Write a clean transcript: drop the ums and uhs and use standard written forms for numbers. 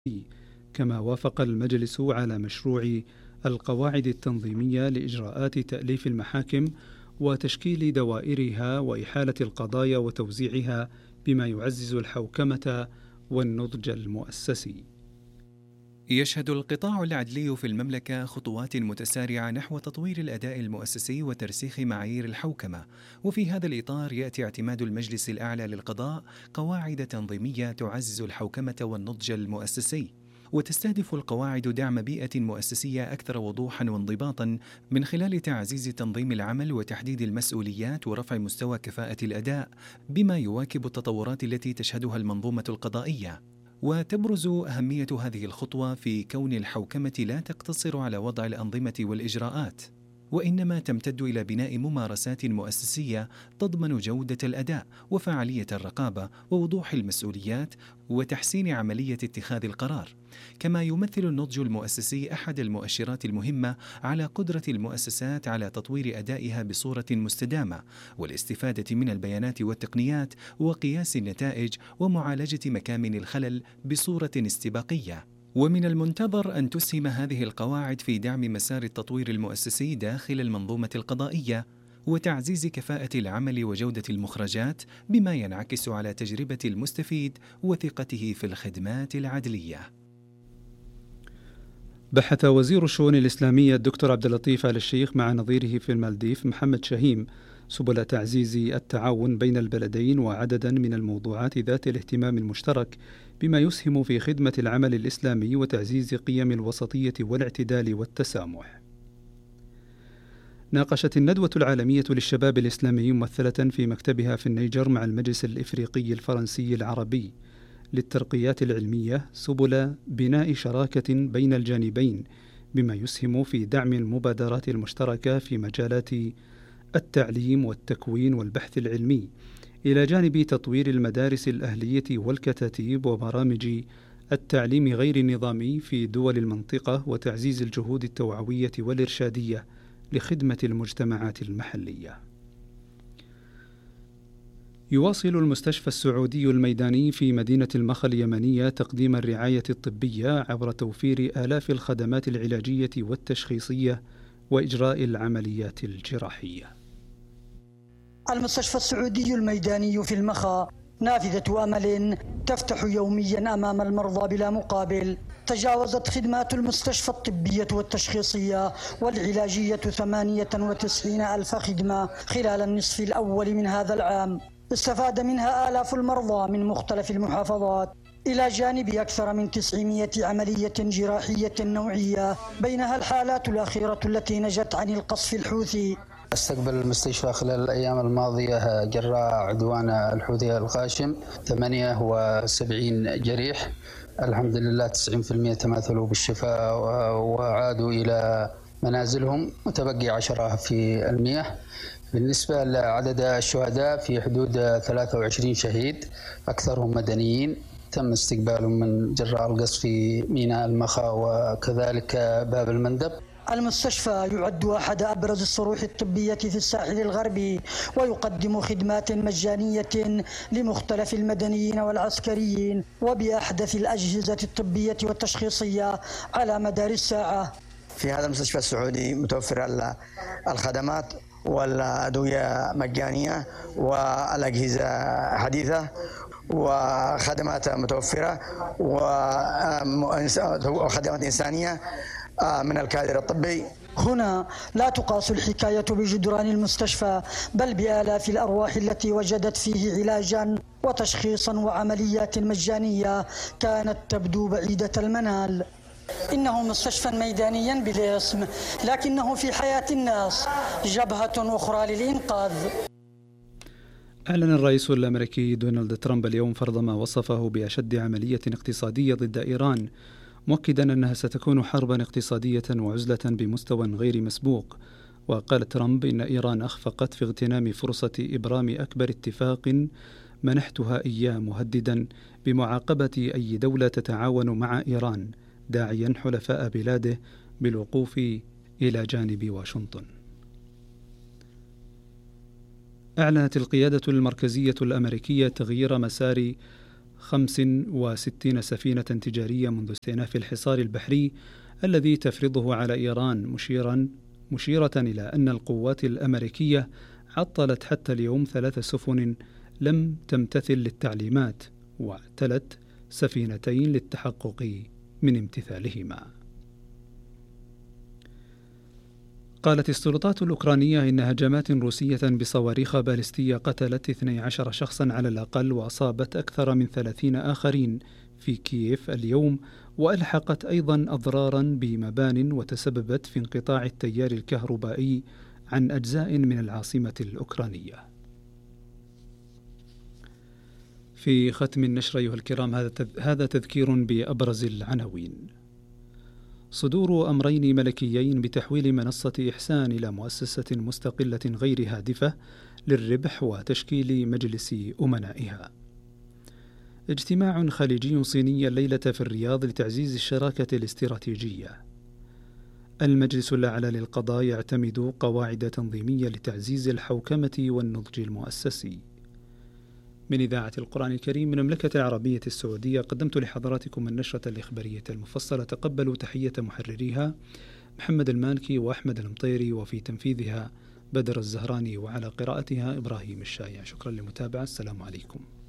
كما وافق المجلس على مشروع القواعد التنظيمية لإجراءات تأليف المحاكم وتشكيل دوائرها وإحالة القضايا وتوزيعها بما يعزز الحوكمة والنضج المؤسسي. يشهد القطاع العدلي في المملكة خطوات متسارعة نحو تطوير الأداء المؤسسي وترسيخ معايير الحوكمة، وفي هذا الإطار يأتي اعتماد المجلس الأعلى للقضاء قواعد تنظيمية تعزز الحوكمة والنضج المؤسسي، وتستهدف القواعد دعم بيئة مؤسسية أكثر وضوحا وانضباطا من خلال تعزيز تنظيم العمل وتحديد المسؤوليات ورفع مستوى كفاءة الأداء بما يواكب التطورات التي تشهدها المنظومة القضائية. وتبرز أهمية هذه الخطوة في كون الحوكمة لا تقتصر على وضع الأنظمة والإجراءات، وإنما تمتد إلى بناء ممارسات مؤسسية تضمن جودة الأداء وفعالية الرقابة ووضوح المسؤوليات وتحسين عملية اتخاذ القرار. كما يمثل النضج المؤسسي أحد المؤشرات المهمة على قدرة المؤسسات على تطوير أدائها بصورة مستدامة والاستفادة من البيانات والتقنيات وقياس النتائج ومعالجة مكامن الخلل بصورة استباقية. ومن المنتظر أن تسهم هذه القواعد في دعم مسار التطوير المؤسسي داخل المنظومة القضائية وتعزيز كفاءة العمل وجودة المخرجات بما ينعكس على تجربة المستفيد وثقته في الخدمات العدلية. بحث وزير الشؤون الإسلامية الدكتور عبد اللطيف آل الشيخ مع نظيره في المالديف محمد شهيم سبل تعزيز التعاون بين البلدين وعددا من الموضوعات ذات الاهتمام المشترك بما يسهم في خدمة العمل الإسلامي وتعزيز قيم الوسطية والاعتدال والتسامح. ناقشت الندوة العالمية للشباب الإسلامي ممثلة في مكتبها في النيجر مع المجلس الإفريقي الفرنسي العربي للترقيات العلمية سبل بناء شراكة بين الجانبين بما يسهم في دعم المبادرات المشتركة في مجالات التعليم والتكوين والبحث العلمي، إلى جانب تطوير المدارس الأهلية والكتاتيب وبرامج التعليم غير النظامي في دول المنطقة وتعزيز الجهود التوعوية والإرشادية لخدمة المجتمعات المحلية. يواصل المستشفى السعودي الميداني في مدينة المخا اليمنية تقديم الرعاية الطبية عبر توفير آلاف الخدمات العلاجية والتشخيصية وإجراء العمليات الجراحية. المستشفى السعودي الميداني في المخا نافذة أمل تفتح يوميا أمام المرضى بلا مقابل. تجاوزت خدمات المستشفى الطبية والتشخيصية والعلاجية 98 ألف خدمة خلال النصف الأول من هذا العام، استفاد منها آلاف المرضى من مختلف المحافظات، إلى جانب أكثر من 900 عملية جراحية نوعية، بينها الحالات الأخيرة التي نجت عن القصف الحوثي. استقبل المستشفى خلال الأيام الماضية جراء عدوان الحوثي الغاشم 78 جريح، الحمد لله 90% تماثلوا بالشفاء وعادوا إلى منازلهم، وتبقي 10%. بالنسبة لعدد الشهداء في حدود 23 شهيد أكثرهم مدنيين تم استقبالهم من جراء القصف في ميناء المخا وكذلك باب المندب. المستشفى يعد أحد أبرز الصروح الطبية في الساحل الغربي، ويقدم خدمات مجانية لمختلف المدنيين والعسكريين وبأحدث الأجهزة الطبية والتشخيصية على مدار الساعة. في هذا المستشفى السعودي متوفر الخدمات والأدوية مجانية والأجهزة حديثة وخدمات متوفرة وخدمات إنسانية من الكادر الطبي. هنا لا تقاس الحكاية بجدران المستشفى، بل بآلاف الأرواح التي وجدت فيه علاجا وتشخيصا وعمليات مجانية كانت تبدو بعيدة المنال. إنه مستشفى ميدانيا بالاسم، لكنه في حياة الناس جبهة أخرى للإنقاذ. أعلن الرئيس الأمريكي دونالد ترامب اليوم فرض ما وصفه بأشد عملية اقتصادية ضد إيران، مؤكدا أنها ستكون حربا اقتصادية وعزلة بمستوى غير مسبوق. وقال ترامب إن إيران أخفقت في اغتنام فرصة إبرام أكبر اتفاق منحتها إياه، مهددا بمعاقبة أي دولة تتعاون مع إيران، داعيا حلفاء بلاده بالوقوف إلى جانب واشنطن. أعلنت القيادة المركزية الأمريكية تغيير مسار 65 سفينة تجارية منذ استئناف الحصار البحري الذي تفرضه على إيران، مشيرة إلى أن القوات الأمريكية عطلت حتى اليوم 3 سفن لم تمتثل للتعليمات، واعتلت 2 للتحقق من امتثالهما. قالت السلطات الأوكرانية إن هجمات روسية بصواريخ باليستية قتلت 12 شخصا على الأقل، وأصابت أكثر من 30 آخرين في كييف اليوم، وألحقت أيضا أضرارا بمبان وتسببت في انقطاع التيار الكهربائي عن أجزاء من العاصمة الأوكرانية. في ختم النشر أيها الكرام هذا تذكير بأبرز العناوين. صدور أمرين ملكيين بتحويل منصة إحسان إلى مؤسسة مستقلة غير هادفة للربح وتشكيل مجلس أمنائها. اجتماع خليجي صيني الليلة في الرياض لتعزيز الشراكة الاستراتيجية. المجلس الأعلى للقضاء يعتمد قواعد تنظيمية لتعزيز الحوكمة والنضج المؤسسي. من إذاعة القرآن الكريم من المملكة العربية السعودية قدمت لحضراتكم النشرة الإخبارية المفصلة. تقبلوا تحية محرريها محمد المالكي وأحمد المطيري، وفي تنفيذها بدر الزهراني، وعلى قراءتها إبراهيم الشايع. شكرا للمتابعة. السلام عليكم.